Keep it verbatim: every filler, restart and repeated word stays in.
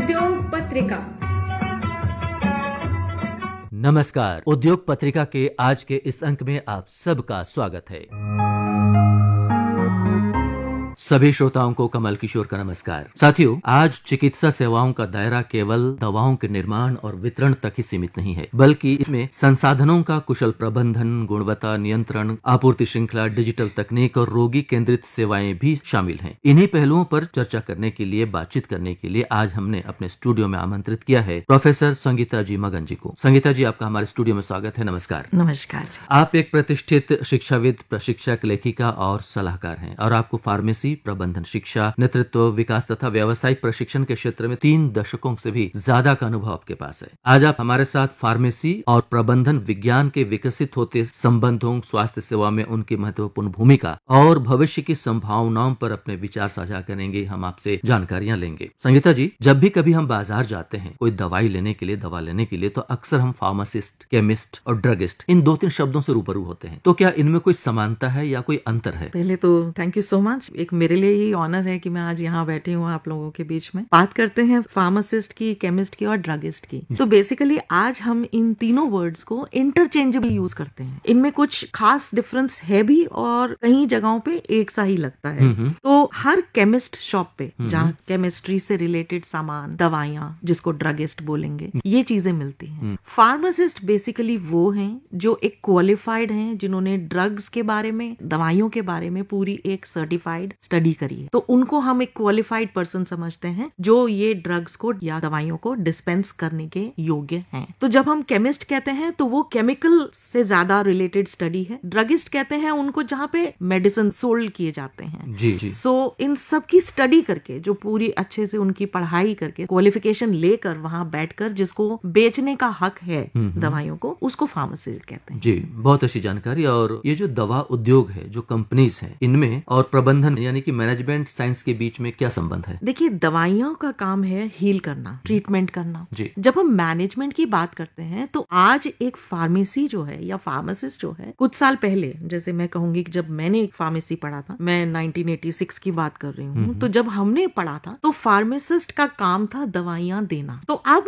उद्योग पत्रिका। नमस्कार। उद्योग पत्रिका के आज के इस अंक में आप सबका स्वागत है। सभी श्रोताओं को कमल किशोर का नमस्कार। साथियों, आज चिकित्सा सेवाओं का दायरा केवल दवाओं के निर्माण और वितरण तक ही सीमित नहीं है, बल्कि इसमें संसाधनों का कुशल प्रबंधन, गुणवत्ता नियंत्रण, आपूर्ति श्रृंखला, डिजिटल तकनीक और रोगी केंद्रित सेवाएं भी शामिल हैं। इन्हीं पहलुओं पर चर्चा करने के लिए, बातचीत करने के लिए आज हमने अपने स्टूडियो में आमंत्रित किया है प्रोफेसर संगीता जी मगन जी को। संगीता जी, आपका हमारे स्टूडियो में स्वागत है। नमस्कार। नमस्कार जी। आप एक प्रतिष्ठित शिक्षाविद, प्रशिक्षक, लेखिका और सलाहकार हैं और आपको फार्मेसी, प्रबंधन शिक्षा, नेतृत्व, विकास तथा व्यावसायिक प्रशिक्षण के क्षेत्र में तीन दशकों से भी ज्यादा का अनुभव आपके पास है। आज आप हमारे साथ फार्मेसी और प्रबंधन विज्ञान के विकसित होते संबंधों, स्वास्थ्य सेवा में उनकी महत्वपूर्ण भूमिका और भविष्य की संभावनाओं पर अपने विचार साझा करेंगे। हम आपसे जानकारियां लेंगे। संगीता जी, जब भी कभी हम बाजार जाते हैं कोई दवाई लेने के लिए, दवा लेने के लिए, तो अक्सर हम फार्मासिस्ट, केमिस्ट और ड्रगिस्ट इन दो तीन शब्दों से रूबरू होते हैं। तो क्या इनमें कोई समानता है या कोई अंतर है? पहले तो थैंक यू सो मच। एक मेरे लिए ही ऑनर है कि मैं आज यहाँ बैठी हूँ आप लोगों के बीच में। बात करते हैं फार्मासिस्ट की, केमिस्ट की और ड्रगिस्ट की। तो बेसिकली आज हम इन तीनों वर्ड्स को इंटरचेंजेबल यूज करते हैं। इनमें कुछ खास डिफरेंस है भी और कई जगहों पे एक सा ही लगता है। तो हर केमिस्ट शॉप पे जहाँ केमिस्ट्री से रिलेटेड सामान, दवाइयाँ, जिसको ड्रगिस्ट बोलेंगे, ये चीजें मिलती हैं। फार्मासिस्ट बेसिकली वो हैं जो एक क्वालिफाइड हैं, जिन्होंने ड्रग्स के बारे में, दवाइयों के बारे में पूरी एक सर्टिफाइड स्टडी करी है। तो उनको हम एक क्वालिफाइड पर्सन समझते हैं जो ये ड्रग्स को या दवाइयों को डिस्पेंस करने के योग्य हैं। तो जब हम केमिस्ट कहते हैं तो वो केमिकल से ज्यादा रिलेटेड स्टडी है। ड्रगिस्ट कहते हैं उनको जहाँ पे मेडिसिन सोल्ड किए जाते हैं। जी जी। सो इन सब की स्टडी करके, जो पूरी अच्छे से उनकी पढ़ाई करके, क्वालिफिकेशन लेकर वहां बैठकर जिसको बेचने का हक है दवाइयों को, उसको फार्मासिस्ट कहते हैं। जी, बहुत अच्छी जानकारी। और ये जो दवा उद्योग है, जो कंपनीज है, इनमें और प्रबंधन यानी कि मैनेजमेंट साइंस के बीच में क्या संबंध है? देखिए, दवाइयों का काम है हील करना, ट्रीटमेंट करना। जी। जब हम मैनेजमेंट की बात करते हैं तो आज एक फार्मेसी जो है या फार्मासिस्ट जो है, कुछ साल पहले, जैसे मैं कहूंगी कि जब मैंने फार्मेसी पढ़ा था, मैं नाइनटीन एटी सिक्स की बात कर रही हूँ, तो जब हमने पढ़ा था तो फार्मासिस्ट का काम था दवाइयाँ देना। तो अब